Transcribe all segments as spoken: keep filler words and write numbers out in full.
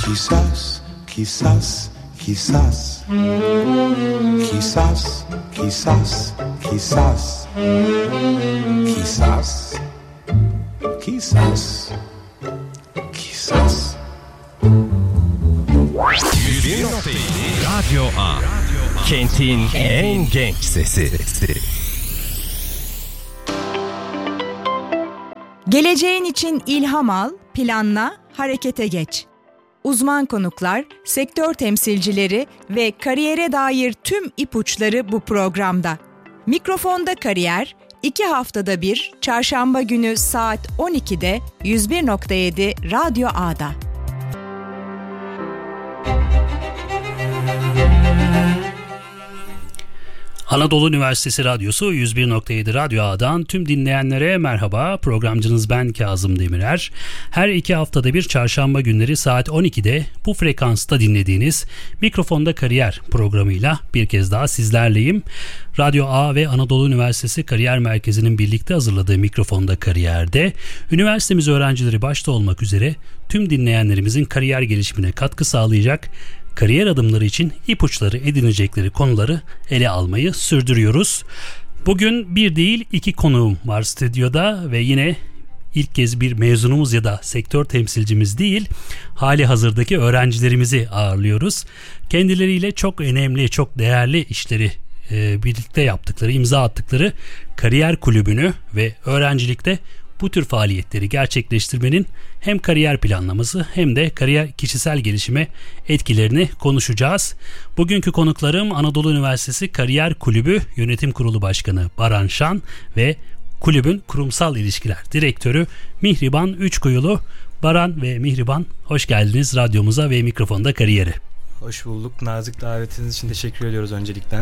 Quizás, quizás, quizás, quizás, quizás, quizás, quizás, quizás, quizás. yüz bir nokta yedi Radyo A. Kentin en genç sesi. Geleceğin için ilham al, planla, harekete geç. Uzman konuklar, sektör temsilcileri ve kariyere dair tüm ipuçları bu programda. Mikrofonda Kariyer, iki haftada bir, çarşamba günü saat on ikide yüz bir nokta yedi Radyo A'da. Anadolu Üniversitesi Radyosu yüz bir nokta yedi Radyo A'dan tüm dinleyenlere merhaba. Programcınız ben Kazım Demirer. Her iki haftada bir çarşamba günleri saat on ikide bu frekansta dinlediğiniz Mikrofonda Kariyer programıyla bir kez daha sizlerleyim. Radyo A ve Anadolu Üniversitesi Kariyer Merkezi'nin birlikte hazırladığı Mikrofonda Kariyer'de üniversitemiz öğrencileri başta olmak üzere tüm dinleyenlerimizin kariyer gelişimine katkı sağlayacak kariyer adımları için ipuçları edinecekleri konuları ele almayı sürdürüyoruz. Bugün bir değil iki konuğum var stüdyoda ve yine ilk kez bir mezunumuz ya da sektör temsilcimiz değil, hali hazırdaki öğrencilerimizi ağırlıyoruz. Kendileriyle çok önemli, çok değerli işleri e, birlikte yaptıkları, imza attıkları kariyer kulübünü ve öğrencilikte bu tür faaliyetleri gerçekleştirmenin hem kariyer planlaması hem de kariyer kişisel gelişime etkilerini konuşacağız. Bugünkü konuklarım Anadolu Üniversitesi Kariyer Kulübü Yönetim Kurulu Başkanı Baran Şan ve kulübün kurumsal ilişkiler direktörü Mihriban Üçkuyulu. Baran ve Mihriban, hoş geldiniz radyomuza ve Mikrofonda Kariyer'e. Hoş bulduk. Nazik davetiniz için teşekkür ediyoruz öncelikten.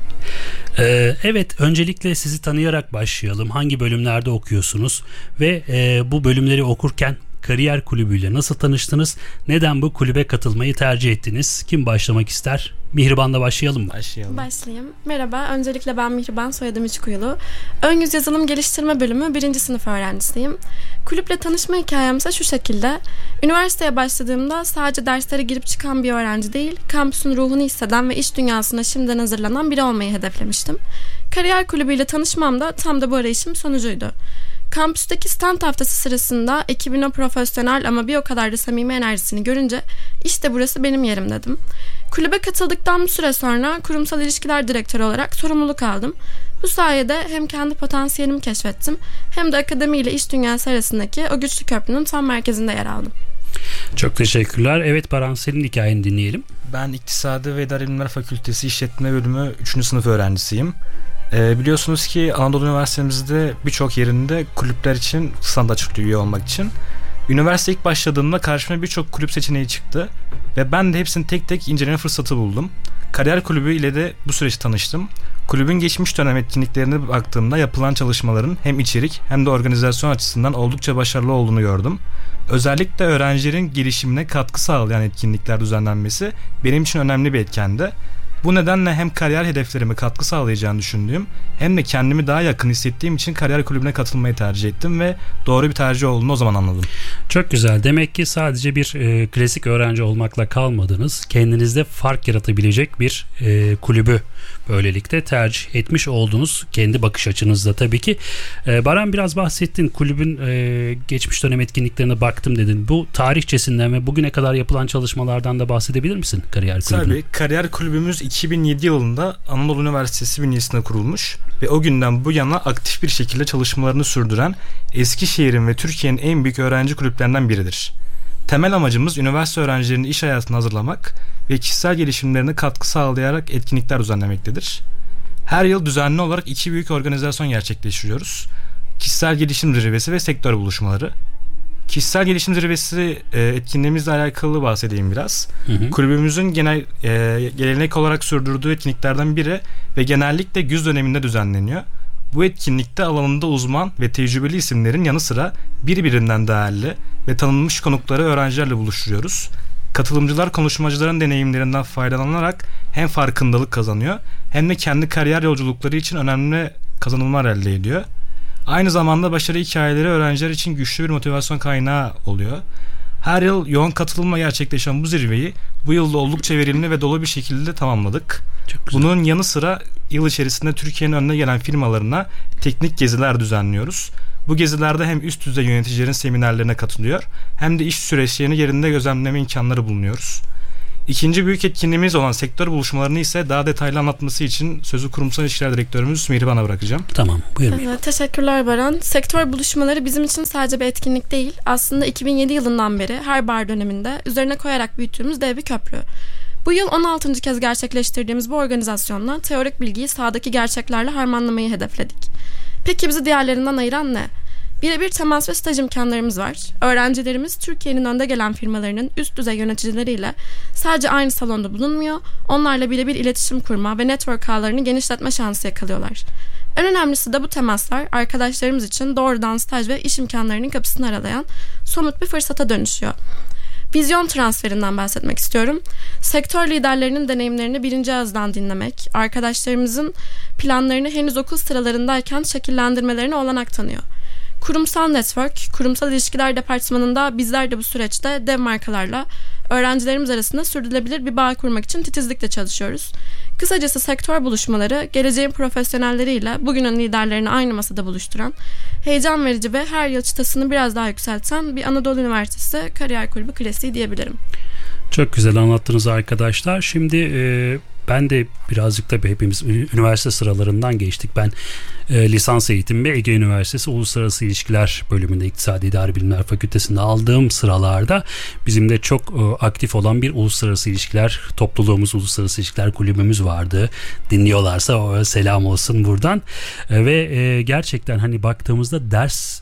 Ee, evet, öncelikle sizi tanıyarak başlayalım. Hangi bölümlerde okuyorsunuz ve e, bu bölümleri okurken kariyer kulübüyle nasıl tanıştınız? Neden bu kulübe katılmayı tercih ettiniz? Kim başlamak ister? Mihriban'da başlayalım mı? Başlayalım. Başlayayım. Merhaba, öncelikle ben Mihriban, soyadım Üçkuyulu. Ön yüz yazılım geliştirme bölümü birinci sınıf öğrencisiyim. Kulüple tanışma hikayem ise şu şekilde. Üniversiteye başladığımda sadece derslere girip çıkan bir öğrenci değil, kampüsün ruhunu hisseden ve iş dünyasına şimdiden hazırlanan biri olmayı hedeflemiştim. Kariyer kulübüyle tanışmam da tam da bu arayışım sonucuydu. Kampüsteki stand haftası sırasında ekibin o profesyonel ama bir o kadar da samimi enerjisini görünce işte burası benim yerim dedim. Kulübe katıldıktan bir süre sonra kurumsal ilişkiler direktörü olarak sorumluluk aldım. Bu sayede hem kendi potansiyelimi keşfettim hem de akademi ile iş dünyası arasındaki o güçlü köprünün tam merkezinde yer aldım. Çok teşekkürler. Evet Baran, senin hikayeni dinleyelim. Ben İktisadi ve İdari Bilimler Fakültesi İşletme Bölümü üçüncü sınıf öğrencisiyim. Ee, biliyorsunuz ki Anadolu Üniversitemizde birçok yerinde kulüpler için stand açık üye olmak için. Üniversite ilk başladığımda karşıma birçok kulüp seçeneği çıktı ve ben de hepsini tek tek inceleme fırsatı buldum. Kariyer kulübü ile de bu süreçte tanıştım. Kulübün geçmiş dönem etkinliklerine baktığımda yapılan çalışmaların hem içerik hem de organizasyon açısından oldukça başarılı olduğunu gördüm. Özellikle öğrencilerin gelişimine katkı sağlayan etkinlikler düzenlenmesi benim için önemli bir etkendi. Bu nedenle hem kariyer hedeflerime katkı sağlayacağını düşündüğüm hem de kendimi daha yakın hissettiğim için kariyer kulübüne katılmayı tercih ettim ve doğru bir tercih olduğunu o zaman anladım. Çok güzel. Demek ki sadece bir e, klasik öğrenci olmakla kalmadınız. Kendinizde fark yaratabilecek bir e, kulübü böylelikle tercih etmiş oldunuz. Kendi bakış açınızda tabii ki. E, Baran, biraz bahsettin. Kulübün e, geçmiş dönem etkinliklerine baktım dedin. Bu tarihçesinden ve bugüne kadar yapılan çalışmalardan da bahsedebilir misin kariyer kulübünün? Tabii. Kariyer kulübümüz iki bin yedi yılında Anadolu Üniversitesi bünyesinde kurulmuş ve o günden bu yana aktif bir şekilde çalışmalarını sürdüren Eskişehir'in ve Türkiye'nin en büyük öğrenci kulüplerinden biridir. Temel amacımız üniversite öğrencilerini iş hayatına hazırlamak ve kişisel gelişimlerine katkı sağlayarak etkinlikler düzenlemektedir. Her yıl düzenli olarak iki büyük organizasyon gerçekleştiriyoruz. Kişisel gelişim zirvesi ve sektör buluşmaları. Kişisel gelişim zirvesi e, etkinliğimizle alakalı bahsedeyim biraz. Hı hı. Kulübümüzün genel e, gelenek olarak sürdürdüğü etkinliklerden biri ve genellikle güz döneminde düzenleniyor. Bu etkinlikte alanında uzman ve tecrübeli isimlerin yanı sıra birbirinden değerli ve tanınmış konukları öğrencilerle buluşturuyoruz. Katılımcılar konuşmacıların deneyimlerinden faydalanarak hem farkındalık kazanıyor hem de kendi kariyer yolculukları için önemli kazanımlar elde ediyor. Aynı zamanda başarı hikayeleri öğrenciler için güçlü bir motivasyon kaynağı oluyor. Her yıl yoğun katılımla gerçekleşen bu zirveyi bu yılda oldukça verimli ve dolu bir şekilde tamamladık. Bunun yanı sıra yıl içerisinde Türkiye'nin önüne gelen firmalarına teknik geziler düzenliyoruz. Bu gezilerde hem üst düzey yöneticilerin seminerlerine katılıyor hem de iş süreçlerini yerinde gözlemleme imkanları bulunuyoruz. İkinci büyük etkinliğimiz olan sektör buluşmalarını ise daha detaylı anlatması için sözü Kurumsal İlişkiler Direktörümüz Mihriban'a bırakacağım. Tamam, buyurun. Evet, teşekkürler Baran. Sektör buluşmaları bizim için sadece bir etkinlik değil. Aslında iki bin yedi yılından beri her bar döneminde üzerine koyarak büyüttüğümüz dev bir köprü. Bu yıl on altıncı kez gerçekleştirdiğimiz bu organizasyonla teorik bilgiyi sahadaki gerçeklerle harmanlamayı hedefledik. Peki bizi diğerlerinden ayıran ne? Birebir temas ve staj imkanlarımız var. Öğrencilerimiz Türkiye'nin önde gelen firmalarının üst düzey yöneticileriyle sadece aynı salonda bulunmuyor, onlarla birebir iletişim kurma ve network ağlarını genişletme şansı yakalıyorlar. En önemlisi de bu temaslar arkadaşlarımız için doğrudan staj ve iş imkanlarının kapısını aralayan somut bir fırsata dönüşüyor. Vizyon transferinden bahsetmek istiyorum. Sektör liderlerinin deneyimlerini birinci ağızdan dinlemek, arkadaşlarımızın planlarını henüz okul sıralarındayken şekillendirmelerine olanak tanıyor. Kurumsal Network, Kurumsal İlişkiler Departmanı'nda bizler de bu süreçte dev markalarla öğrencilerimiz arasında sürdürülebilir bir bağ kurmak için titizlikle çalışıyoruz. Kısacası sektör buluşmaları, geleceğin profesyonelleriyle bugünün liderlerini aynı masada buluşturan, heyecan verici ve her yıl çıtasını biraz daha yükselten bir Anadolu Üniversitesi Kariyer Kulübü klasiği diyebilirim. Çok güzel anlattınız arkadaşlar. Şimdi e, ben de birazcık tabii hepimiz üniversite sıralarından geçtik. Ben e, lisans eğitimimi Ege Üniversitesi Uluslararası İlişkiler bölümünde İktisadi İdari Bilimler Fakültesi'nde aldığım sıralarda bizim de çok e, aktif olan bir uluslararası ilişkiler topluluğumuz, uluslararası ilişkiler kulübümüz vardı. Dinliyorlarsa o, selam olsun buradan. E, ve e, gerçekten hani baktığımızda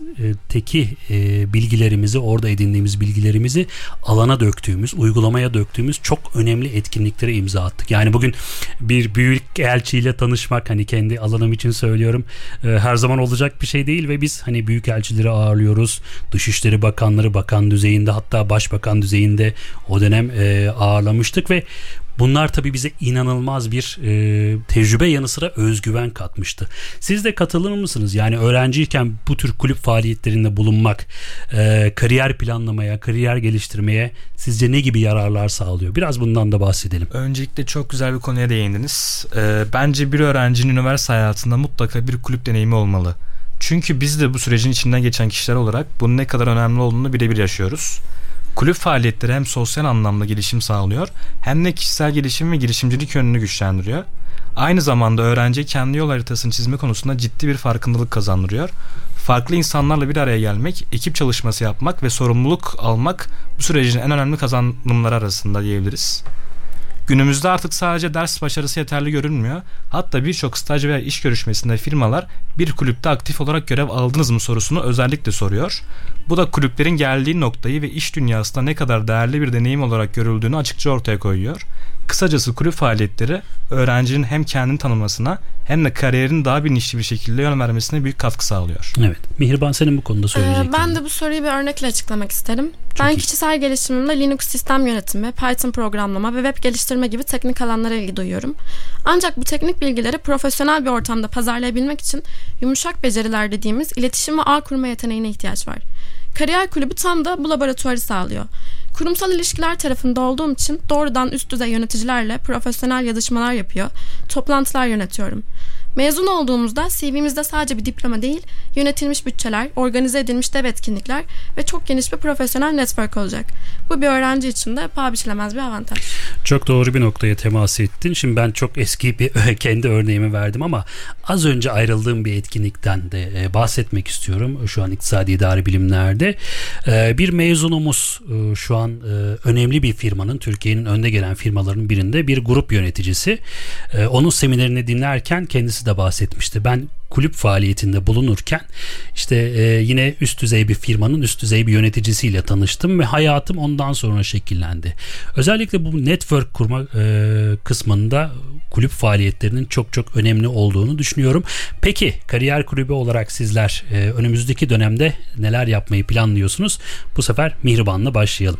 dersteki e, bilgilerimizi, orada edindiğimiz bilgilerimizi alana döktüğümüz, uygulamaya döktüğümüz çok önemli etkinliklere imza attık. Yani bugün bir büyük elçiyle tanışmak, hani kendi alanım için söylüyorum, her zaman olacak bir şey değil ve biz hani büyük elçileri ağırlıyoruz. Dışişleri Bakanları bakan düzeyinde, hatta başbakan düzeyinde o dönem ağırlamıştık ve bunlar tabii bize inanılmaz bir e, tecrübe yanı sıra özgüven katmıştı. Siz de katılır mısınız? Yani öğrenciyken bu tür kulüp faaliyetlerinde bulunmak, e, kariyer planlamaya, kariyer geliştirmeye sizce ne gibi yararlar sağlıyor? Biraz bundan da bahsedelim. Öncelikle çok güzel bir konuya değindiniz. E, bence bir öğrencinin üniversite hayatında mutlaka bir kulüp deneyimi olmalı. Çünkü biz de bu sürecin içinden geçen kişiler olarak bunun ne kadar önemli olduğunu birebir yaşıyoruz. Kulüp faaliyetleri hem sosyal anlamda gelişim sağlıyor hem de kişisel gelişim ve girişimcilik yönünü güçlendiriyor. Aynı zamanda öğrenciye kendi yol haritasını çizme konusunda ciddi bir farkındalık kazandırıyor. Farklı insanlarla bir araya gelmek, ekip çalışması yapmak ve sorumluluk almak bu sürecin en önemli kazanımları arasında diyebiliriz. Günümüzde artık sadece ders başarısı yeterli görünmüyor. Hatta birçok staj veya iş görüşmesinde firmalar bir kulüpte aktif olarak görev aldınız mı sorusunu özellikle soruyor. Bu da kulüplerin geldiği noktayı ve iş dünyasında ne kadar değerli bir deneyim olarak görüldüğünü açıkça ortaya koyuyor. Kısacası kulüp faaliyetleri öğrencinin hem kendini tanımasına hem de kariyerin daha bilinçli bir şekilde yön vermesine büyük katkı sağlıyor. Evet. Mihriban, senin bu konuda söyleyeceklerin. Ee, ben de bu soruyu bir örnekle açıklamak isterim. Çok ben iyi. Kişisel gelişimimde Linux sistem yönetimi, Python programlama ve web geliştirme gibi teknik alanlara ilgi duyuyorum. Ancak bu teknik bilgileri profesyonel bir ortamda pazarlayabilmek için yumuşak beceriler dediğimiz iletişim ve ağ kurma yeteneğine ihtiyaç var. Kariyer Kulübü tam da bu laboratuvarı sağlıyor. Kurumsal ilişkiler tarafında olduğum için doğrudan üst düzey yöneticilerle profesyonel yazışmalar yapıyor, toplantılar yönetiyorum. Mezun olduğumuzda C V'mizde sadece bir diploma değil, yönetilmiş bütçeler, organize edilmiş dev etkinlikler ve çok geniş bir profesyonel network olacak. Bu bir öğrenci için de paha biçilemez bir avantaj. Çok doğru bir noktaya temas ettin. Şimdi ben çok eski bir kendi örneğimi verdim ama az önce ayrıldığım bir etkinlikten de bahsetmek istiyorum. Şu an İktisadi İdari Bilimler'de bir mezunumuz şu an önemli bir firmanın, Türkiye'nin önde gelen firmalarının birinde bir grup yöneticisi. Onun seminerini dinlerken kendisi de bahsetmişti. Ben kulüp faaliyetinde bulunurken işte e, yine üst düzey bir firmanın üst düzey bir yöneticisiyle tanıştım ve hayatım ondan sonra şekillendi. Özellikle bu network kurma e, kısmında kulüp faaliyetlerinin çok çok önemli olduğunu düşünüyorum. Peki kariyer kulübü olarak sizler e, önümüzdeki dönemde neler yapmayı planlıyorsunuz? Bu sefer Mihriban'la başlayalım.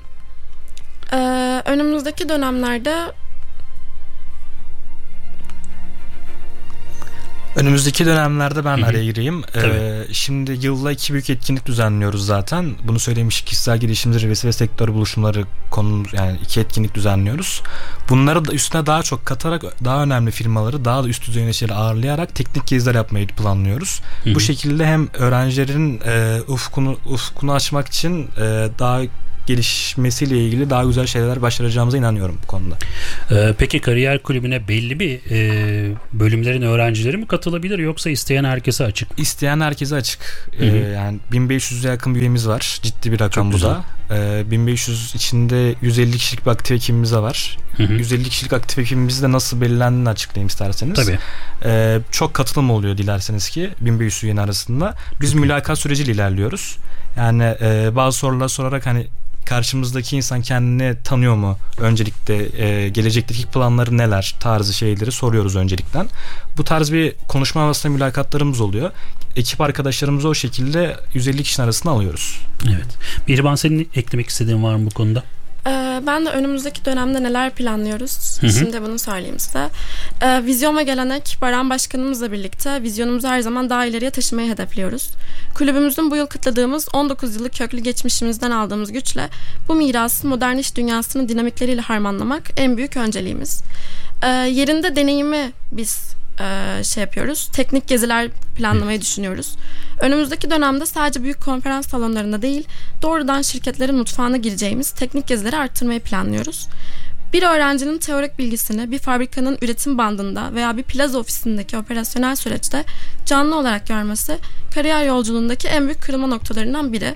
Ee, önümüzdeki dönemlerde Önümüzdeki dönemlerde ben Hı-hı. araya gireyim. Ee, şimdi yılda iki büyük etkinlik düzenliyoruz zaten. Bunu söylemiş, kişisel gelişim zirvesi ve sektör buluşmaları konu, yani iki etkinlik düzenliyoruz. Bunları da üstüne daha çok katarak daha önemli firmaları daha da üst düzey yöneticileri ağırlayarak teknik geziler yapmayı planlıyoruz. Hı-hı. Bu şekilde hem öğrencilerin e, ufkunu ufkunu açmak için e, daha gelişmesiyle ilgili daha güzel şeyler başaracağımıza inanıyorum bu konuda. Ee, peki kariyer kulübüne belli bir e, bölümlerin öğrencileri mi katılabilir yoksa isteyen herkese açık? İsteyen herkese açık. Ee, yani bin beş yüze yakın bir üyemiz var. Ciddi bir rakam Çok bu da. Ee, bin beş yüz içinde yüz elli kişilik bir aktif ekibimiz de var. Hı hı. yüz elli kişilik aktif ekibimiz de nasıl belirlendiğini açıklayayım isterseniz. Tabii. Ee, çok katılım oluyor dilerseniz ki bin beş yüz üyenin arasında. Biz mülakat süreciyle ilerliyoruz. Yani e, bazı sorular sorarak hani karşımızdaki insan kendini tanıyor mu? Öncelikle e, gelecekteki planları neler tarzı şeyleri soruyoruz öncelikten. Bu tarz bir konuşma havasında mülakatlarımız oluyor. Ekip arkadaşlarımızı o şekilde yüz elli kişinin arasına alıyoruz. Evet. Mihriban, senin eklemek istediğin var mı bu konuda? Ben de önümüzdeki dönemde neler planlıyoruz? Hı hı. Şimdi bunu söyleyeyim size. Ee, Vizyon ve Gelenek Baran Başkanımızla birlikte vizyonumuzu her zaman daha ileriye taşımayı hedefliyoruz. Kulübümüzün bu yıl kutladığımız on dokuz yıllık köklü geçmişimizden aldığımız güçle bu mirası modern iş dünyasının dinamikleriyle harmanlamak en büyük önceliğimiz. Ee, yerinde deneyimi biz e, şey yapıyoruz. Teknik geziler planlamayı düşünüyoruz. Önümüzdeki dönemde sadece büyük konferans salonlarında değil, doğrudan şirketlerin mutfağına gireceğimiz teknik gezileri arttırmayı planlıyoruz. Bir öğrencinin teorik bilgisini bir fabrikanın üretim bandında veya bir plaza ofisindeki operasyonel süreçte canlı olarak görmesi kariyer yolculuğundaki en büyük kırılma noktalarından biri.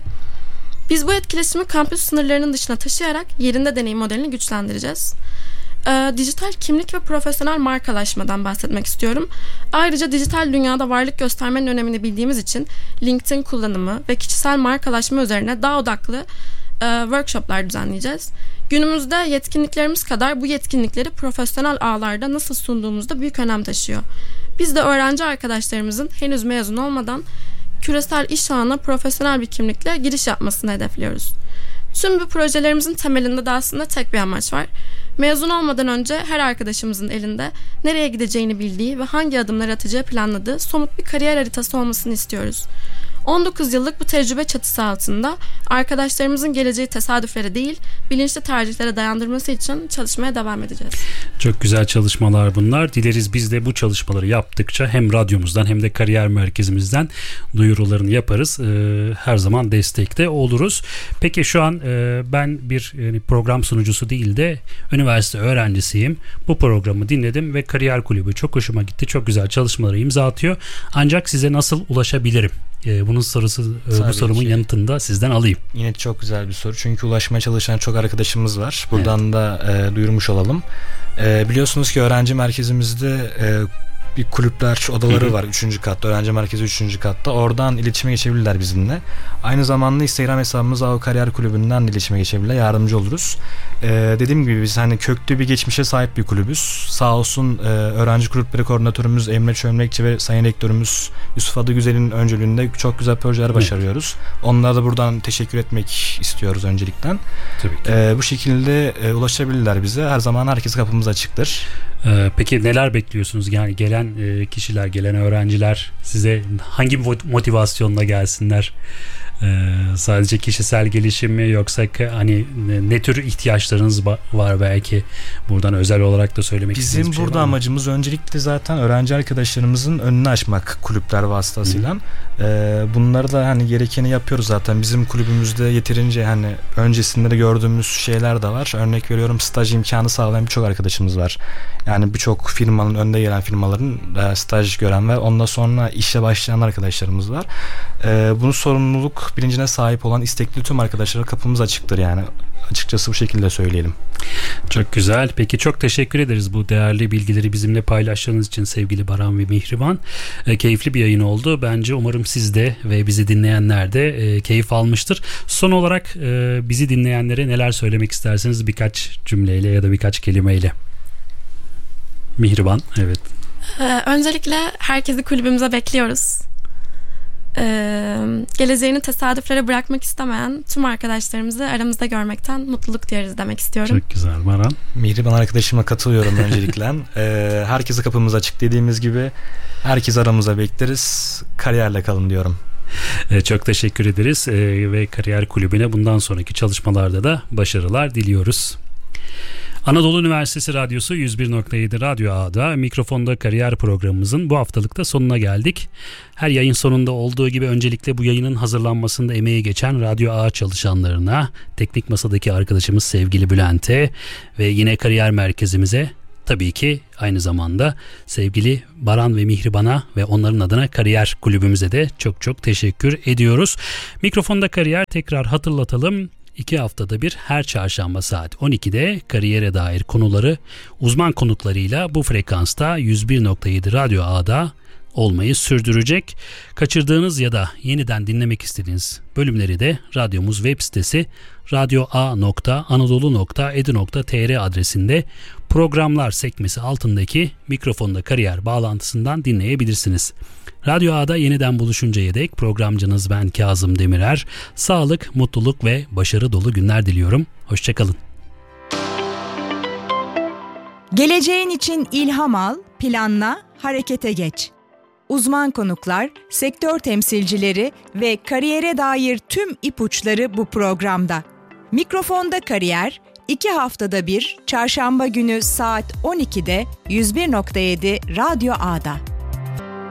Biz bu etkileşimi kampüs sınırlarının dışına taşıyarak yerinde deneyim modelini güçlendireceğiz. Ee, dijital kimlik ve profesyonel markalaşmadan bahsetmek istiyorum. Ayrıca dijital dünyada varlık göstermenin önemini bildiğimiz için LinkedIn kullanımı ve kişisel markalaşma üzerine daha odaklı e, workshoplar düzenleyeceğiz. Günümüzde yetkinliklerimiz kadar bu yetkinlikleri profesyonel ağlarda nasıl sunduğumuzda büyük önem taşıyor. Biz de öğrenci arkadaşlarımızın henüz mezun olmadan küresel iş ağına profesyonel bir kimlikle giriş yapmasını hedefliyoruz. Tüm bu projelerimizin temelinde de aslında tek bir amaç var. Mezun olmadan önce her arkadaşımızın elinde nereye gideceğini bildiği ve hangi adımları atacağı planladığı somut bir kariyer haritası olmasını istiyoruz. on dokuz yıllık bu tecrübe çatısı altında arkadaşlarımızın geleceği tesadüflere değil, bilinçli tercihlere dayandırması için çalışmaya devam edeceğiz. Çok güzel çalışmalar bunlar. Dileriz biz de bu çalışmaları yaptıkça hem radyomuzdan hem de kariyer merkezimizden duyurularını yaparız. Ee, her zaman destekte oluruz. Peki şu an e, ben bir yani program sunucusu değil de üniversite öğrencisiyim. Bu programı dinledim ve Kariyer Kulübü çok hoşuma gitti. Çok güzel çalışmaları imza atıyor. Ancak size nasıl ulaşabilirim? Bunun sorusu, Tabii bu sorumun ki. yanıtını da sizden alayım. Yine çok güzel bir soru. Çünkü ulaşmaya çalışan çok arkadaşımız var. Buradan evet. da e, duyurmuş olalım. E, biliyorsunuz ki öğrenci merkezimizde e, bir kulüpler odaları Hı-hı. var. Üçüncü katta. Öğrenci merkezi üçüncü katta. Oradan iletişime geçebilirler bizimle. Aynı zamanda Instagram hesabımız A O Kariyer Kulübü'nden iletişime geçebilirler. Yardımcı oluruz. Ee, dediğim gibi biz hani köklü bir geçmişe sahip bir kulübüz. Sağ olsun e, öğrenci kulüpleri koordinatörümüz Emre Çömlekçi ve sayın rektörümüz Yusuf Adıgüzel'in öncülüğünde çok güzel projeler evet. başarıyoruz. Onlara da buradan teşekkür etmek istiyoruz öncelikten. Tabii ki. Ee, bu şekilde e, ulaşabilirler bize. Her zaman herkes kapımız açıktır. Ee, peki neler bekliyorsunuz? Yani gelen e, kişiler, gelen öğrenciler size hangi motivasyonla gelsinler? Ee, sadece kişisel gelişim mi yoksa hani ne, ne tür ihtiyaçlarınız var belki buradan özel olarak da söylemek istediğiniz Bizim bir şey burada amacımız öncelikle zaten öğrenci arkadaşlarımızın önünü açmak kulüpler vasıtasıyla. Ee, bunları da hani gerekeni yapıyoruz zaten. Bizim kulübümüzde yeterince hani öncesinde de gördüğümüz şeyler de var. Örnek veriyorum, staj imkanı sağlayan birçok arkadaşımız var. Yani birçok firmanın, önde gelen firmaların e, staj gören ve ondan sonra işe başlayan arkadaşlarımız var. E, bunu sorumluluk bilincine sahip olan istekli tüm arkadaşlara kapımız açıktır yani. Açıkçası bu şekilde söyleyelim. Çok güzel. Peki çok teşekkür ederiz bu değerli bilgileri bizimle paylaştığınız için sevgili Baran ve Mihriban. E, keyifli bir yayın oldu. Bence umarım siz de ve bizi dinleyenler de e, keyif almıştır. Son olarak e, bizi dinleyenlere neler söylemek isterseniz birkaç cümleyle ya da birkaç kelimeyle. Mihriban, evet. Ee, öncelikle herkesi kulübümüze bekliyoruz. Ee, geleceğini tesadüflere bırakmak istemeyen tüm arkadaşlarımızı aramızda görmekten mutluluk duyarız demek istiyorum. Çok güzel. Baran? Mihriban arkadaşıma katılıyorum öncelikle. Ee, herkese kapımız açık dediğimiz gibi. Herkes aramıza bekleriz. Kariyerle kalın diyorum. Ee, çok teşekkür ederiz ee, ve Kariyer Kulübü'ne bundan sonraki çalışmalarda da başarılar diliyoruz. Anadolu Üniversitesi Radyosu yüz bir nokta yedi Radyo A'da Mikrofonda Kariyer programımızın bu haftalıkta sonuna geldik. Her yayın sonunda olduğu gibi öncelikle bu yayının hazırlanmasında emeği geçen Radyo A çalışanlarına, teknik masadaki arkadaşımız sevgili Bülent'e ve yine kariyer merkezimize, tabii ki aynı zamanda sevgili Baran ve Mihriban'a ve onların adına Kariyer Kulübümüze de çok çok teşekkür ediyoruz. Mikrofonda Kariyer, tekrar hatırlatalım. İki haftada bir her çarşamba saat on ikide kariyere dair konuları uzman konuklarıyla bu frekansta yüz bir nokta yedi Radyo A'da olmayı sürdürecek. Kaçırdığınız ya da yeniden dinlemek istediğiniz bölümleri de radyomuz web sitesi radyoa nokta anadolu nokta edu nokta tr adresinde programlar sekmesi altındaki Mikrofonda Kariyer bağlantısından dinleyebilirsiniz. Radyo A'da yeniden buluşuncaya dek programcınız ben Kazım Demirer. Sağlık, mutluluk ve başarı dolu günler diliyorum. Hoşçakalın. Geleceğin için ilham al, planla, harekete geç. Uzman konuklar, sektör temsilcileri ve kariyere dair tüm ipuçları bu programda. Mikrofonda Kariyer, iki haftada bir çarşamba günü saat on ikide yüz bir nokta yedi Radyo A'da.